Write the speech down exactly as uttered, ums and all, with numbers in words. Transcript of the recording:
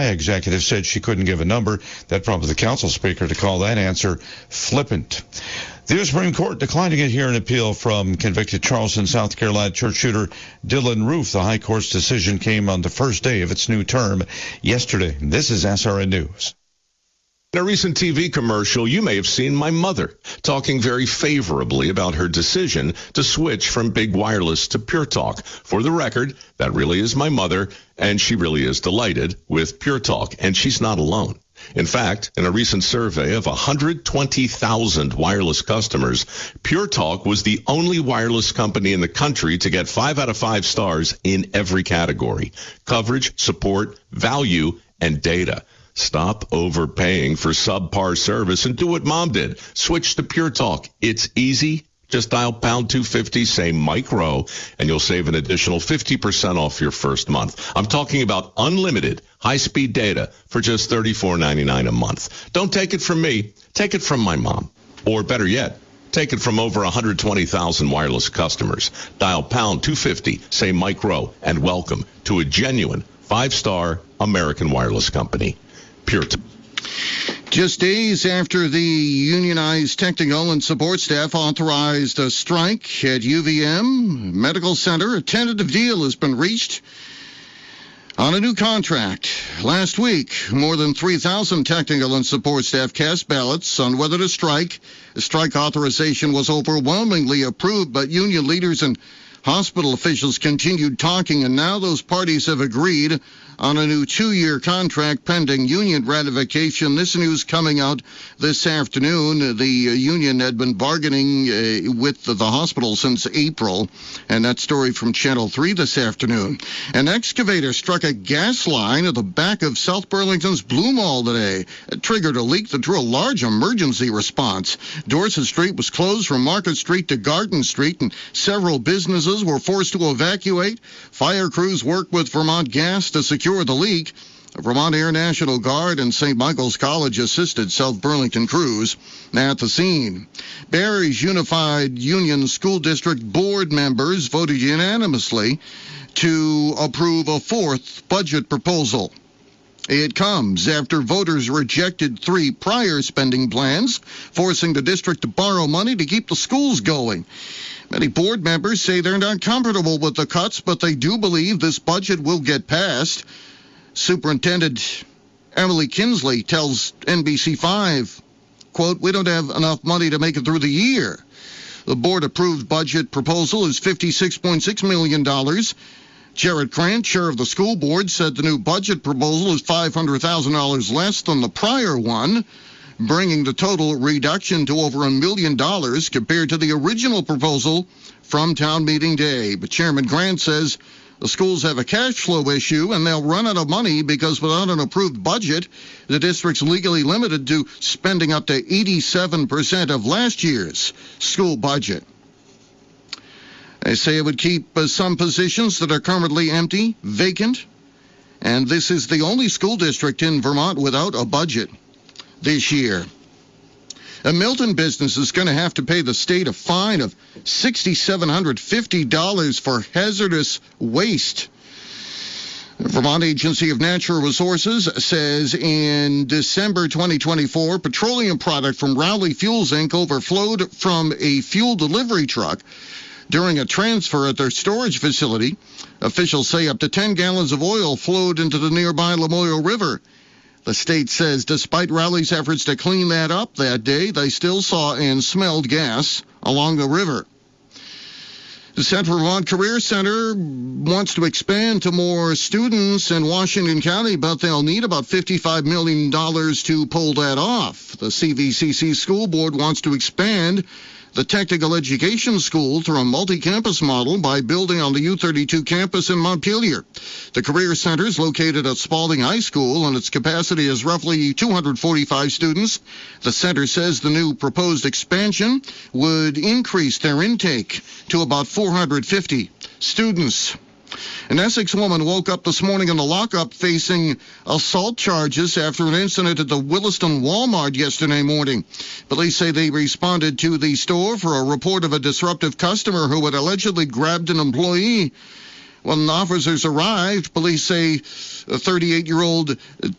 executive said she couldn't give a number. That prompted the council speaker to call that answer flippant. The U S Supreme Court declined to hear an appeal from convicted Charleston, South Carolina church shooter Dylan Roof. The high court's decision came on the first day of its new term yesterday. This is S R N News. In a recent T V commercial, you may have seen my mother talking very favorably about her decision to switch from Big Wireless to Pure Talk. For the record, that really is my mother, and she really is delighted with Pure Talk, and she's not alone. In fact, in a recent survey of one hundred twenty thousand wireless customers, Pure Talk was the only wireless company in the country to get five out of five stars in every category: coverage, support, value, and data. Stop overpaying for subpar service and do what Mom did. Switch to Pure Talk. It's easy. Just dial pound two fifty, say micro, and you'll save an additional fifty percent off your first month. I'm talking about unlimited high-speed data for just thirty-four ninety-nine a month. Don't take it from me. Take it from my mom. Or better yet, take it from over one hundred twenty thousand wireless customers. Dial pound two fifty, say micro, and welcome to a genuine five-star American wireless company. Pure Talk. Just days after the unionized technical and support staff authorized a strike at U V M Medical Center, a tentative deal has been reached on a new contract. Last week, more than three thousand technical and support staff cast ballots on whether to strike. The strike authorization was overwhelmingly approved, but union leaders and hospital officials continued talking, and now those parties have agreed on a new two-year contract pending union ratification. This news coming out this afternoon. The union had been bargaining uh, with the, the hospital since April, and that story from Channel three this afternoon. An excavator struck a gas line at the back of South Burlington's Blue Mall today. It triggered a leak that drew a large emergency response. Dorset Street was closed from Market Street to Garden Street, and several businesses were forced to evacuate. Fire crews worked with Vermont Gas to secure the leak. The Vermont Air National Guard and Saint Michael's College assisted South Burlington crews at the scene. Barry's Unified Union School District board members voted unanimously to approve a fourth budget proposal. It comes after voters rejected three prior spending plans, forcing the district to borrow money to keep the schools going. Many board members say they're not comfortable with the cuts, but they do believe this budget will get passed. Superintendent Emily Kinsley tells N B C five, quote, "We don't have enough money to make it through the year." The board-approved budget proposal is fifty-six point six million dollars. Jared Krant, chair of the school board, said the new budget proposal is five hundred thousand dollars less than the prior one, bringing the total reduction to over a million dollars compared to the original proposal from town meeting day. But Chairman Grant says the schools have a cash flow issue and they'll run out of money because without an approved budget, the district's legally limited to spending up to eighty-seven percent of last year's school budget. They say it would keep uh, some positions that are currently empty, vacant, and this is the only school district in Vermont without a budget this year. A Milton business is going to have to pay the state a fine of six thousand seven hundred fifty dollars for hazardous waste. The Vermont Agency of Natural Resources says in December twenty twenty-four, petroleum product from Rowley Fuels, Incorporated overflowed from a fuel delivery truck during a transfer at their storage facility. Officials say up to ten gallons of oil flowed into the nearby Lamoille River. The state says despite Rowley's efforts to clean that up that day, they still saw and smelled gas along the river. The Central Vermont Career Center wants to expand to more students in Washington County, but they'll need about fifty-five million dollars to pull that off. The C V C C School Board wants to expand the technical education school through a multi-campus model by building on the U thirty-two campus in Montpelier. The Career Center is located at Spalding High School, and its capacity is roughly two hundred forty-five students. The center says the new proposed expansion would increase their intake to about four hundred fifty students. An Essex woman woke up this morning in the lockup facing assault charges after an incident at the Williston Walmart yesterday morning. Police say they responded to the store for a report of a disruptive customer who had allegedly grabbed an employee. When officers arrived, police say a thirty-eight-year-old